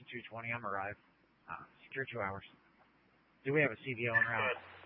220. I'm arrived. Secure 2 hours. Do we have a CVO en route?